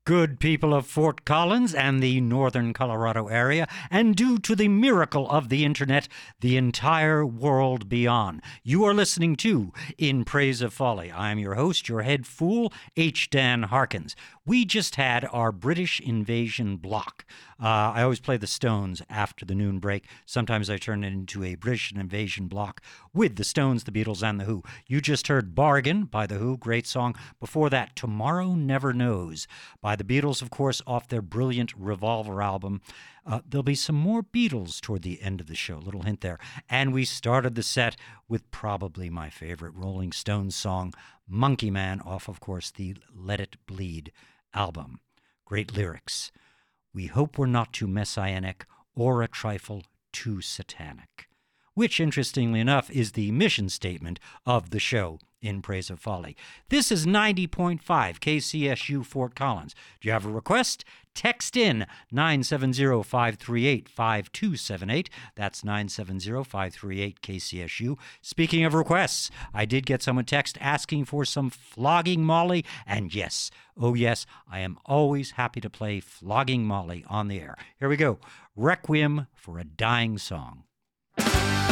Good people of Fort Collins and the northern Colorado area, and due to the miracle of the internet, the entire world beyond. You are listening to In Praise of Folly. I am your host, your head fool, H. Dan Harkins. We just had our British invasion block. I always play the Stones after the noon break. Sometimes I turn it into a British invasion block with the Stones, the Beatles, and the Who. You just heard Bargain by the Who, great song. Before that, Tomorrow Never Knows by the Beatles, of course, off their brilliant Revolver album. There'll be some more Beatles toward the end of the show, little hint there. And we started the set with probably my favorite Rolling Stones song, Monkey Man, off, of course, the Let It Bleed album. Great lyrics. We hope we're not too messianic or a trifle too satanic, which, interestingly enough, is the mission statement of the show, In Praise of Folly. This is 90.5 KCSU Fort Collins. Do you have a request? Text in 970-538-5278. That's 970-538-KCSU. Speaking of requests, I did get someone text asking for some Flogging Molly, and yes, oh yes, I am always happy to play Flogging Molly on the air. Here we go. Requiem for a Dying Song.